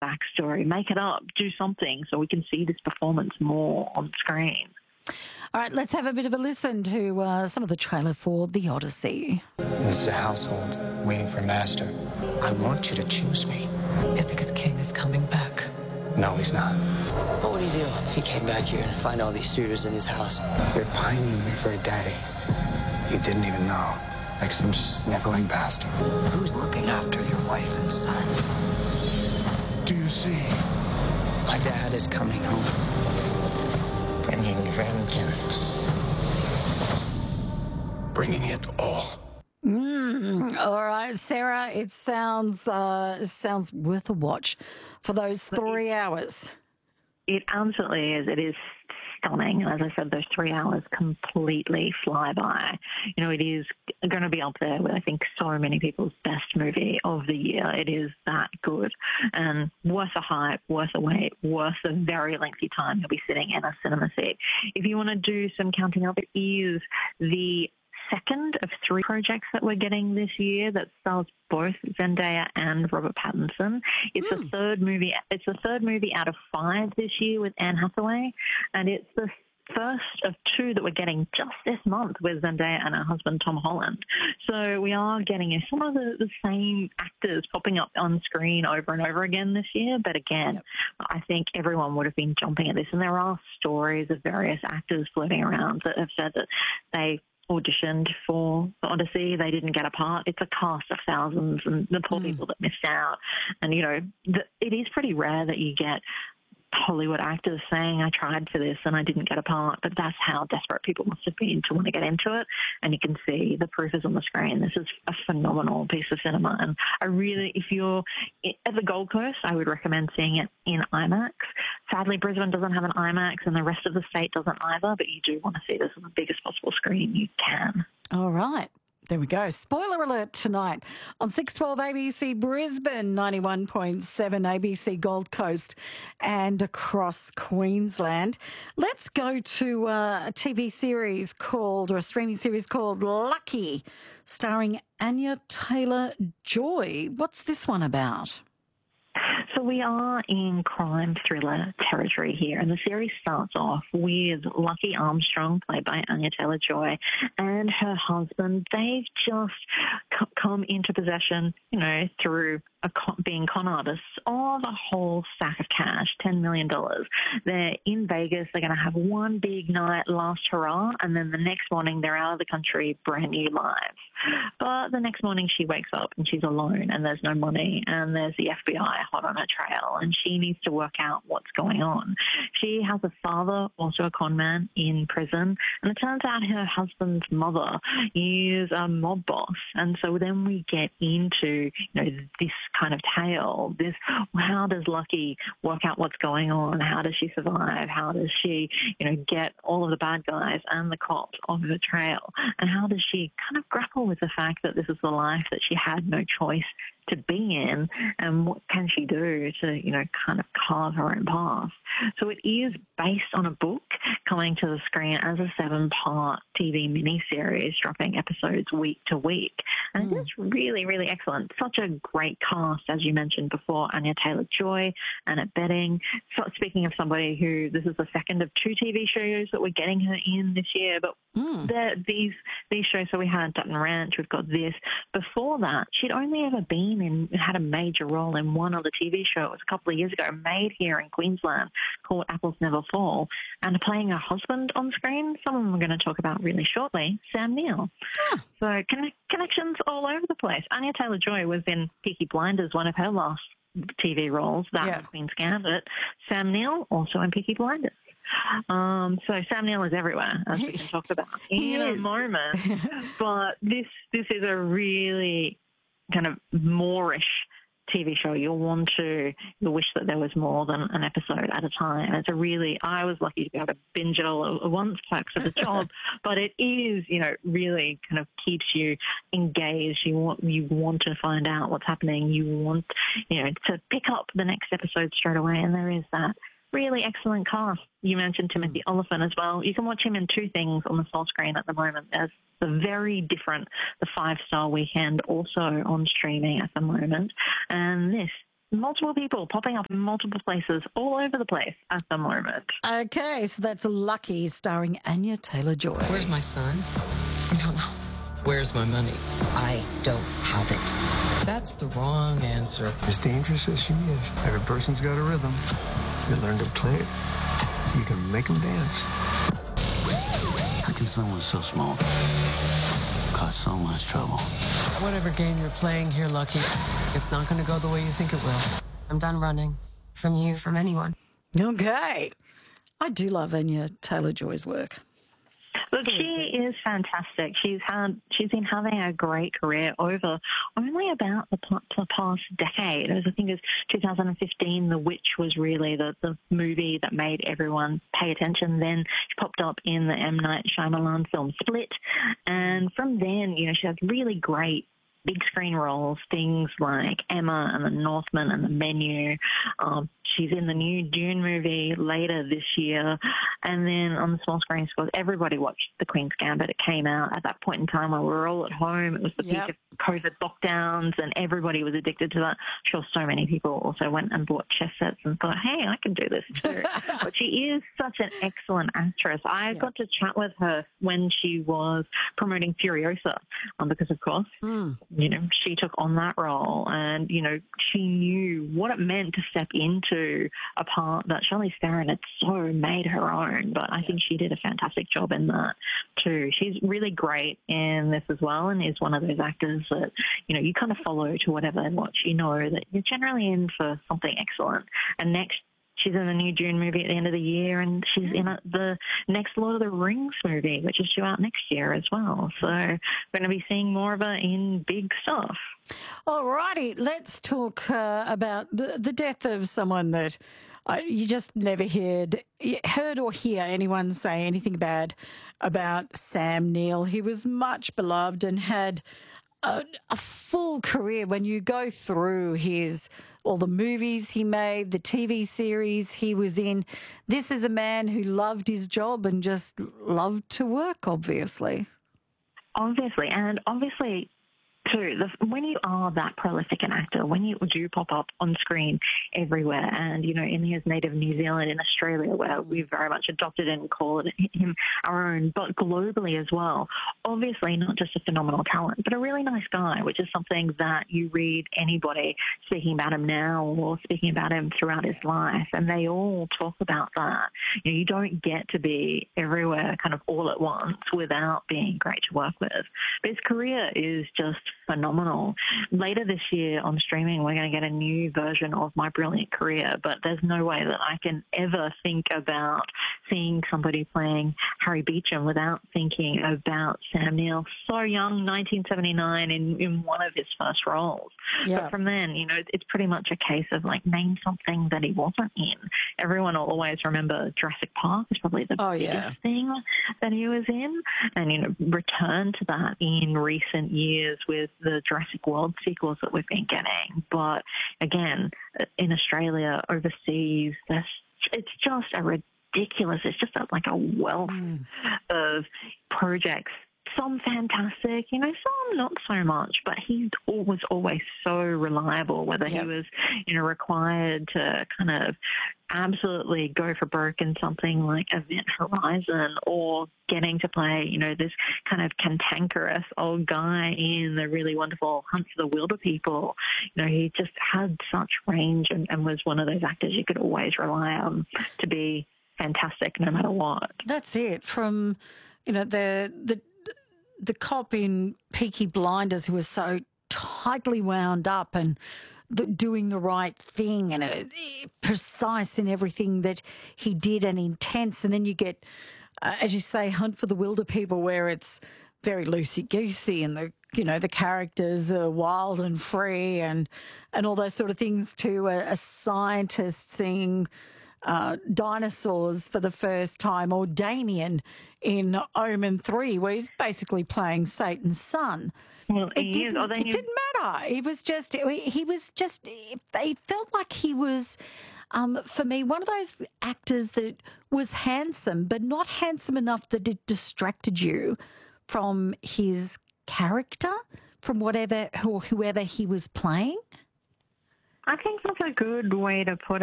backstory. Make it up. Do something so we can see this performance more on screen. All right, let's have a bit of a listen to some of the trailer for The Odyssey. This is a household waiting for master. I want you to choose me. Ithaca's king is coming back. No, he's not. What would he do if he came back here and find all these suitors in his house? They're pining for a daddy. You didn't even know. Like some sniveling bastard. Who's looking after your wife and son? Do you see? My dad is coming home. Bringing vengeance. Bringing it all. All right, Sarah, it sounds worth a watch for those 3 hours. It absolutely is. It is stunning. And as I said, those 3 hours completely fly by. You know, it is going to be up there with, I think, so many people's best movie of the year. It is that good and worth a hype, worth a wait, worth a very lengthy time you'll be sitting in a cinema seat. If you want to do some counting up, it is the second of 3 projects that we're getting this year that stars both Zendaya and Robert Pattinson. It's the third movie. It's the third movie out of 5 this year with Anne Hathaway, and it's the first of 2 that we're getting just this month with Zendaya and her husband Tom Holland. So we are getting some of the same actors popping up on screen over and over again this year. But again, I think everyone would have been jumping at this, and there are stories of various actors floating around that have said that they auditioned for the Odyssey. They didn't get a part. It's a cast of thousands, and the poor people that missed out. And, you know, it is pretty rare that you get Hollywood actors saying, I tried for this and I didn't get a part, but that's how desperate people must have been to want to get into it. And you can see the proof is on the screen. This is a phenomenal piece of cinema. And I really, if you're at the Gold Coast, I would recommend seeing it in IMAX. Sadly, Brisbane doesn't have an IMAX and the rest of the state doesn't either, but you do want to see this on the biggest possible screen you can. All right. There we go. Spoiler alert tonight on 612 ABC Brisbane, 91.7 ABC Gold Coast and across Queensland. Let's go to a TV series called, or a streaming series called Lucky, starring Anya Taylor-Joy. What's this one about? So we are in crime thriller territory here, and the series starts off with Lucky Armstrong, played by Anya Taylor-Joy, and her husband. They've just come into possession, you know, through being con artists, of a whole stack of cash, $10 million. They're in Vegas. They're going to have one big night, last hurrah, and then the next morning they're out of the country, brand new lives. But the next morning she wakes up and she's alone, and there's no money, and there's the FBI hot on her trail, and she needs to work out what's going on. She has a father, also a con man, in prison, and it turns out her husband's mother is a mob boss. And so then we get into, you know, this kind of tale, this, how does Lucky work out what's going on? How does she survive? How does she, you know, get all of the bad guys and the cops off her trail? And how does she kind of grapple with the fact that this is the life that she had no choice to be in, and what can she do to, you know, kind of carve her own path? So it is based on a book coming to the screen as a 7-part TV miniseries, dropping episodes week to week. And it is really, really excellent. Such a great cast, as you mentioned before, Anya Taylor-Joy, Annette Bening. So speaking of somebody who, this is the second of 2 TV shows that we're getting her in this year, but these shows, so we had Dutton Ranch, we've got this. Before that, she'd only ever had a major role in one other TV show. It was a couple of years ago, made here in Queensland, called Apples Never Fall, and playing her husband on screen, someone we're going to talk about really shortly, Sam Neill. So connections all over the place. Anya Taylor-Joy was in Peaky Blinders, one of her last TV roles, that Queen's Gambit. Sam Neill, also in Peaky Blinders. So Sam Neill is everywhere, as we can talk about in a moment. But this is a really kind of Moorish TV show. You'll wish that there was more than an episode at a time. It's I was lucky to be able to binge it all at once, perks of the job, but it is, you know, really kind of keeps you engaged. You want to find out what's happening. You want, you know, to pick up the next episode straight away, and there is that really excellent cast. You mentioned Timothy Olyphant as well. You can watch him in 2 things on the small screen at the moment. There's the very different The 5 Star Weekend, also on streaming at the moment. And this multiple people popping up in multiple places all over the place at the moment. Okay, so that's Lucky, starring Anya Taylor-Joy. Where's my son? No. Where's my money? I don't have it. That's the wrong answer. As dangerous as she is, every person's got a rhythm. You learn to play it, you can make them dance. How can someone so small cause so much trouble? Whatever game you're playing here, Lucky, it's not going to go the way you think it will. I'm done running. From you, from anyone. Okay. I do love Anya Taylor-Joy's work. Look, she is fantastic. She's been having a great career over only about the past decade. I think it was 2015, The Witch was really the movie that made everyone pay attention. Then she popped up in the M. Night Shyamalan film Split. And from then, she has really great big screen roles, things like Emma and The Northman and The Menu. She's in the new Dune movie later this year. And then on the small screen, of course, everybody watched The Queen's Gambit. It came out at that point in time when we were all at home. It was the peak of COVID lockdowns and everybody was addicted to that. I'm sure so many people also went and bought chess sets and thought, hey, I can do this too. But she is such an excellent actress. I got to chat with her when she was promoting Furiosa because, of course, she took on that role and, she knew what it meant to step into a part that Charlize Theron had so made her own. But I think she did a fantastic job in that too. She's really great in this as well and is one of those actors that, you kind of follow to whatever they watch. You know that you're generally in for something excellent. And next, she's in the new Dune movie at the end of the year, and she's in the next Lord of the Rings movie, which is due out next year as well. So we're going to be seeing more of her in big stuff. All righty, let's talk about the death of someone that you just never heard or hear anyone say anything bad about Sam Neill. He was much beloved and had a full career. When you go through all the movies he made, the TV series he was in, this is a man who loved his job and just loved to work, obviously. And obviously, too, when you are that prolific an actor, when you do pop up on screen everywhere, and, in his native New Zealand, in Australia, where we've very much adopted and called him our own, but globally as well, obviously not just a phenomenal talent, but a really nice guy, which is something that you read anybody speaking about him now or speaking about him throughout his life, and they all talk about that. You don't get to be everywhere kind of all at once without being great to work with. But his career is just phenomenal. Later this year on streaming, we're going to get a new version of My Brilliant Career, but there's no way that I can ever think about seeing somebody playing Harry Beecham without thinking about Sam Neill. So young, 1979, in one of his first roles. Yeah. But from then, it's pretty much a case of name something that he wasn't in. Everyone will always remember Jurassic Park is probably the biggest thing that he was in, and return to that in recent years with the Jurassic World sequels that we've been getting. But again, in Australia, overseas, it's just ridiculous. It's just a wealth of projects. Some fantastic, some not so much, but he was always so reliable, whether he was, required to kind of absolutely go for broke in something like Event Horizon or getting to play, this kind of cantankerous old guy in the really wonderful Hunt for the Wilder People. He just had such range and was one of those actors you could always rely on to be fantastic no matter what. That's it. From, the cop in Peaky Blinders who was so tightly wound up and doing the right thing and precise in everything that he did and intense. And then you get, as you say, Hunt for the Wilder People, where it's very loosey-goosey and the characters are wild and free and all those sort of things too. A scientist seeing dinosaurs for the first time, or Damien in Omen 3, where he's basically playing Satan's son. Well, it didn't matter. It felt like he was, for me, one of those actors that was handsome, but not handsome enough that it distracted you from his character, from whoever he was playing. I think that's a good way to put